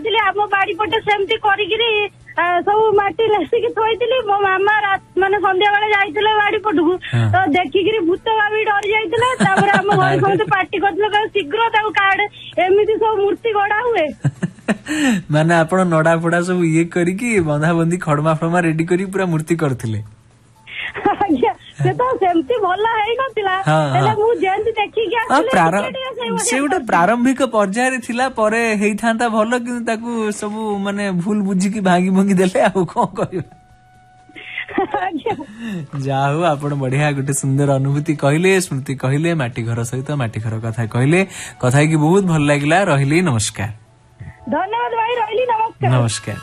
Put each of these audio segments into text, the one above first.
କରିଥିଲି ଆମ ବାଡି ପଟେ ସେମିତି କରିକିରି ସବୁ ମାଟି ଲେସିକି ଥୋଇଥିଲି। ମୋ ମାମା ମାନେ ସନ୍ଧ୍ୟା ବେଳେ ଯାଇଥିଲେ ବାଡି ପଟକୁ ତ ଦେଖିକିରି ଭୂତ ଭାବି ଡରି ଯାଇଥିଲେ। ତାପରେ ଆମ ଘରେ ସମସ୍ତେ ପାଟି କରିଥିଲେ ଶୀଘ୍ର ତାକୁ କାଢେ, ଏମିତି ସବୁ ମୂର୍ତ୍ତି ଗଢା ହୁଏ। ମାନେ ଆପଣ ନଡା ଫଡା ସବୁ ଇଏ କରିକି ବନ୍ଧାବନ୍ଧି ଖଡମା ଫଡମା ରେଡି କରି ପୁରା ମୂର୍ତ୍ତି କରିଥିଲେ? ଆଜ୍ଞା, ସେ ତ ସେମିତି ଭଲ ହେଇନଥିଲା, ହେଲେ ମୁଁ ଯେମିତି ଦେଖିକି ସେ ଗୋଟେ ପ୍ରାରମ୍ଭିକ ପର୍ଯ୍ୟାୟରେ ଥିଲା, ପରେ ହେଇଥାନ୍ତା ଭଲ, କିନ୍ତୁ ତାକୁ ସବୁ ମାନେ ଭୁଲ ବୁଝିକି ଭାଙ୍ଗି ଭଙ୍ଗି ଦେଲେ, ଆଉ କଣ କରିବା। ଯାହା ହଉ ଆପଣ ବଢିଆ ଗୋଟେ ସୁନ୍ଦର ଅନୁଭୂତି କହିଲେ, ସ୍ମୃତି କହିଲେ, ମାଟି ଘର ସହିତ ମାଟି ଘର କଥା କହିଲେ। କଥା ହେଇକି ବହୁତ ଭଲ ଲାଗିଲା। ରହିଲି, ନମସ୍କାର। ଧନ୍ୟବାଦ ଭାଇ, ରହିଲି, ନମସ୍କାର। ନମସ୍କାର।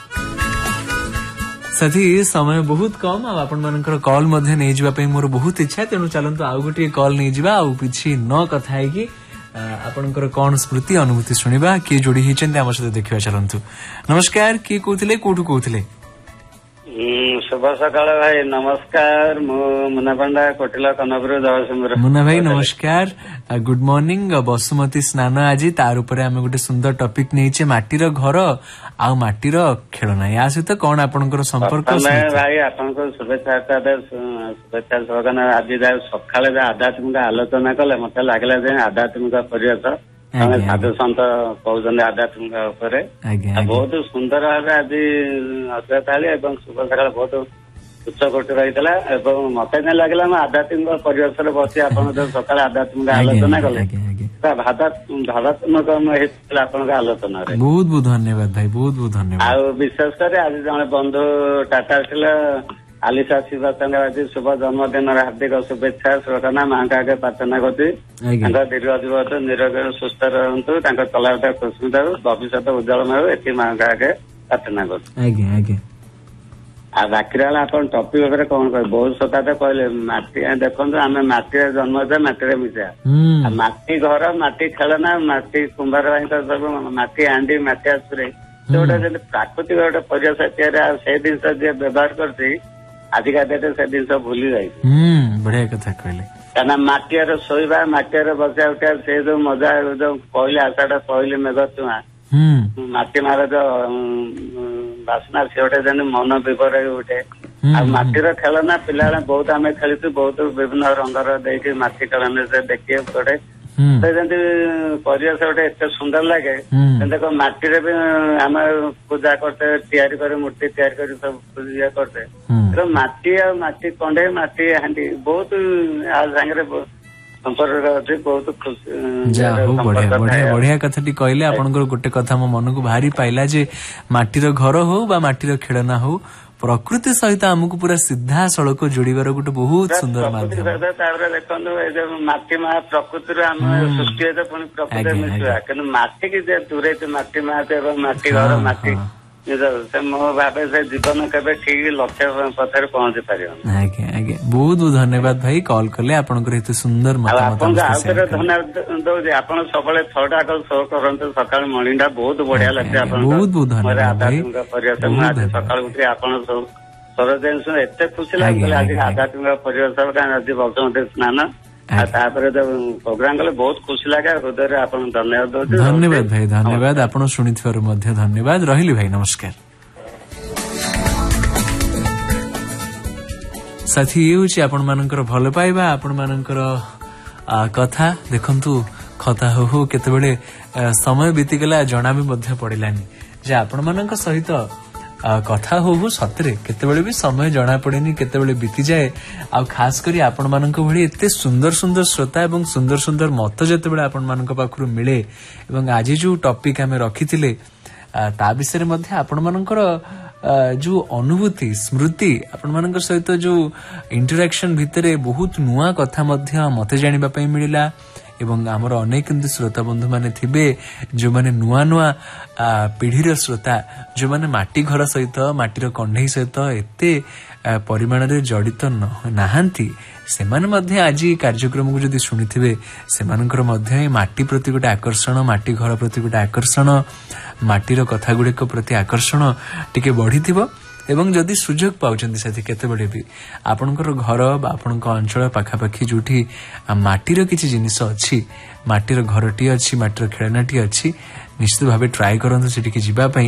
ସାଥୀ ସମୟ ବହୁତ କମ, ଆଉ ଆପଣ ମାନଙ୍କର କଲ୍ ମଧ୍ୟ ନେଇଯିବା ପାଇଁ ମୋର ବହୁତ ଇଚ୍ଛା, ତେଣୁ ଚାଲନ୍ତୁ ଆଉ ଗୋଟିଏ କଲ୍ ନେଇଯିବା। ଆଉ କିଛି ନ କଥା ହେଇକି ଆପଣଙ୍କର କଣ ସ୍ମୃତି ଅନୁଭୂତି ଶୁଣିବା। କିଏ ଯୋଡି ହେଇଛନ୍ତି ଆମ ସହିତ ଦେଖିବା, ଚାଲନ୍ତୁ। ନମସ୍କାର, କିଏ କହୁଥିଲେ, କୋଉଠୁ କହୁଥିଲେ? शुभ सकाळ भाई, नमस्कार। मुन्ना पंडा, कोटिला कनपुर, जगतसिंहपुर। मुन्ना भाई नमस्कार, गुड मॉर्निंग। बसुमती स्नान आज तार उपरे आमे गोटे सुंदर टॉपिक नैचे, माटीर घर आ माटीर खेलना। या सहित कौन आपनकर संपर्क? भाई आपनको शुभेच्छा शुभेच्छा। आज सकाଳେ आध्यात्मिक आलोचना कले मते लागला जे आध्यात्मिक परिवेश साधु सन्त कहते आध्यात्मिक उपरे बहुत सुंदर भाव आज अश्वताली और शुभ सकाल बहुत उच्च कोटि रही मत लगे आध्यात्मिक परिवेश बसी आप जो सका आध्यात्मिक आलोचना कले भावात्मक आलोचना बहुत बहुत धन्यवाद भाई, बहुत बहुत धन्यवाद। आ विशेष कर आज जन बंधु टाटा आलिशा शिवचंद्र आज शुभ जन्मदिन हार्दिक शुभेच्छा श्रोताना माँ का आगे प्रार्थना करती दीर्घ जीवन निरोग सुस्थ रहतु चलाटा खुशी रहो भविष्य उज्जवल हो ये माँ का आगे प्रार्थना कर। बाकी रहा आप टपिक उपरे कौन कह बहुत सता तो कहले माटी देखो आम माटी जन्म माटी मिशा माटी घर माटी खेलना माटी कुंभार सब माटी हांडी माटी आसुरे गोटे प्राकृतिक गोटे परिवेश से जिन व्यवहार करती आजिका डेट से जिन भूली जाए। बढ़िया कथा कहले क्या माटिर शोवा माटिर बचा उठा से जो मजा जो कहले आषाढ़ कहले मेघ चुआ माटी मार जो बासना से गोटे जन मन विवर उठे माटीर खेलना पिला बहुत आम खेली बहुत विभिन्न रंगर देखिए माटी खेलने से देखिए गोटे परिवेश गोटे एत सुंदर लगे देखो माटी भी आम पूजा करते तैयारी करे मूर्ति तैयारी कर सब ये करते माटी आ माटी कंडे माटी हांडी बहुत सागे संपर्क अच्छे बहुत खुशी। बढ़िया कथा टी कहले आपनकर गोटे कथा मो मन को भारी पाइला जे माटीर घर हो बा माटीर खेलना हो प्रकृति सहित आमको पूरा सीधा सड़क जोड़ीबार गोटे बहुत सुंदर माध्यम। देखो माटी मा प्रकृति सृष्टि पुणी प्रकृति मिशा कि माटी की दूरे माटी मा माटी घर माटी मो भावे से जीवन केबे ठीक लक्ष्य पथर पहुंची पार। बहुत बहुत धन्यवाद भाई कॉल कले आपनकर सुंदर धन्यवाद दौर आप सब 6टा शो करते सका मॉर्निंग बहुत बढ़िया लगता है। बहुत बहुत धन्यवाद परिवेश सका उठी आप एत खुशी लगे आज आध्यात्मिक परिवेश आज बसुमती स्नान जो प्रोग्राम कले बहुत खुशी लगे हृदय आप धन्यवाद दौर। धन्यवाद भाई, धन्यवाद आपण शुणिथिबार मध्य धन्यवाद। रहिली भाई, नमस्कार। साथी ये हूँ आपण मानकर भल पाइबा आपण मानकर कथा देखंतु खता हो केतेबेले समय बीतीगला जना भी मध्य पड़िलानी जे आपण मानक सहित कथा हो सतरे केतेबेले भी समय जना पड़ेनी केतेबेले बीती जाए। आ खास करी आपण मानक भली एते सुंदर सुंदर श्रोता एवं सुंदर सुंदर मत जेतेबेले आपण मानक पाखरु मिले एवं आज जो टॉपिक आमे रखिथिले ता विषय मध्ये आपण मानकर जो अनुभूति स्मृति आपण मानक सहित जो इंटरेक्शन भितरे बहुत नुआ कथा मध्य मते जानिबा पई मिलिला एवं आमर अनेक श्रोता बंधु माने थिबे जो माने नुआ नुआ पीढ़ीर श्रोता जो माने माटी घर सहित माटीर कंढई सहित एते परिमाण रे जड़ित नाहांती सेमाने मध्य आज कार्यक्रम को जदि शुणिथिबे सेमानकर मध्य माटी प्रति गोटे आकर्षण माटी घर प्रति गोटे आकर्षण माटीर कथा गुड़िक प्रति आकर्षण टिके बढ़िथिबो एवं जदि सुजोग पाउचंती साथी केतेबेले भी आपनकर घर बा आपनक अंचल पाखापाखी जोठी माटीर किछि जिनिस अछि माटीर घरटी अछि माटीर खेळनाटी अछि निश्चित भाबे ट्राई करंतु सेठी के जिबा पई।